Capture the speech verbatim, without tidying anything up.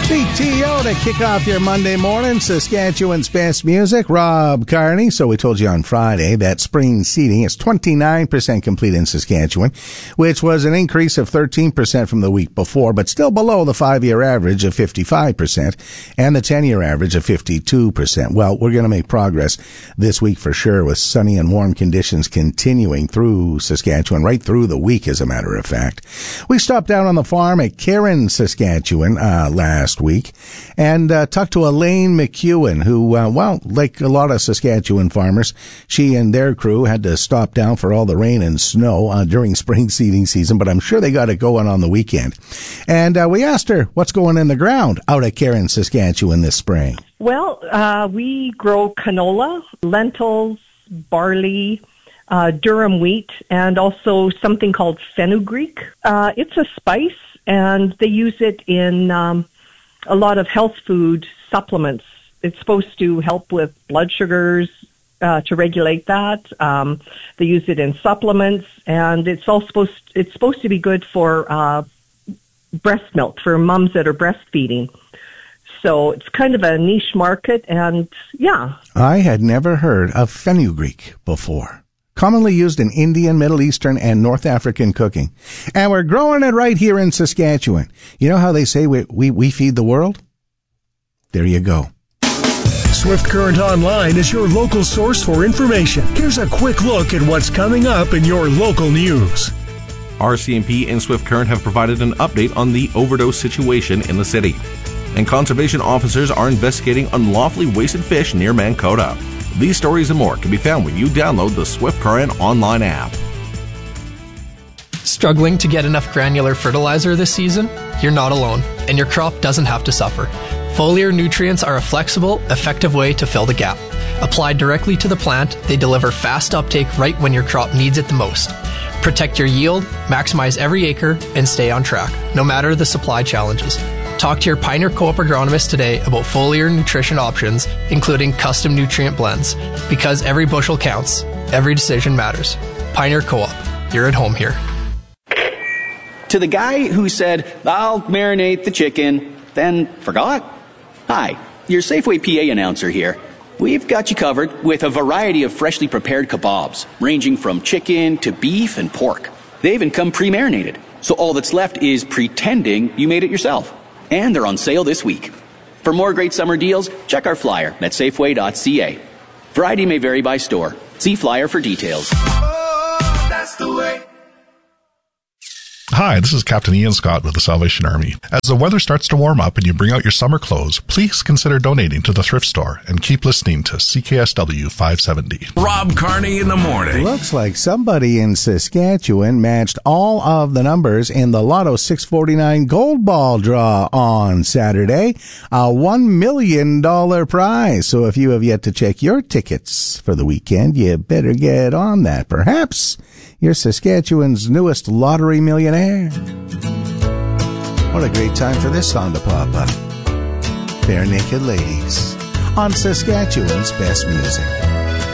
C T O to kick off your Monday morning, Saskatchewan's best music, Rob Carney. So we told you on Friday that spring seeding is twenty-nine percent complete in Saskatchewan, which was an increase of thirteen percent from the week before, but still below the five-year average of fifty-five percent and the ten-year average of fifty-two percent. Well, we're going to make progress this week for sure, with sunny and warm conditions continuing through Saskatchewan, right through the week, as a matter of fact. We stopped down on the farm at Cairn, Saskatchewan, uh, last week, and uh, talked to Elaine McEwen, who, uh, well, like a lot of Saskatchewan farmers, she and their crew had to stop down for all the rain and snow uh, during spring seeding season, but I'm sure they got it going on the weekend. And uh, we asked her what's going in the ground out at Cairn, Saskatchewan this spring. Well, uh, we grow canola, lentils, barley, uh, durum wheat, and also something called fenugreek. Uh, it's a spice, and they use it in um, a lot of health food supplements. It's supposed to help with blood sugars, uh, to regulate that. Um, they use it in supplements, and it's all supposed it's supposed to be good for uh, breast milk, for moms that are breastfeeding. So it's kind of a niche market, and yeah. I had never heard of fenugreek before. Commonly used in Indian, Middle Eastern, and North African cooking. And we're growing it right here in Saskatchewan. You know how they say we, we, we feed the world? There you go. Swift Current Online is your local source for information. Here's a quick look at what's coming up in your local news. R C M P and Swift Current have provided an update on the overdose situation in the city. And conservation officers are investigating unlawfully wasted fish near Mankota. These stories and more can be found when you download the Swift Current online app. Struggling to get enough granular fertilizer this season? You're not alone, and your crop doesn't have to suffer. Foliar nutrients are a flexible, effective way to fill the gap. Applied directly to the plant, they deliver fast uptake right when your crop needs it the most. Protect your yield, maximize every acre, and stay on track, no matter the supply challenges. Talk to your Pioneer Co-op agronomist today about foliar nutrition options, including custom nutrient blends. Because every bushel counts. Every decision matters. Pioneer Co-op. You're at home here. To the guy who said, I'll marinate the chicken, then forgot. Hi, your Safeway P A announcer here. We've got you covered with a variety of freshly prepared kebabs, ranging from chicken to beef and pork. They even come pre-marinated, so all that's left is pretending you made it yourself. And they're on sale this week. For more great summer deals, check our flyer at safeway dot c a. Variety may vary by store. See flyer for details. Oh, that's the way. Hi, this is Captain Ian Scott with the Salvation Army. As the weather starts to warm up and you bring out your summer clothes, please consider donating to the thrift store and keep listening to C K S W five seventy. Rob Carney in the morning. Looks like somebody in Saskatchewan matched all of the numbers in the Lotto six forty-nine Gold Ball draw on Saturday. A one million dollars prize. So if you have yet to check your tickets for the weekend, you better get on that. Perhaps you're Saskatchewan's newest lottery millionaire. What a great time for this song to pop up. Bare Naked Ladies on Saskatchewan's best music.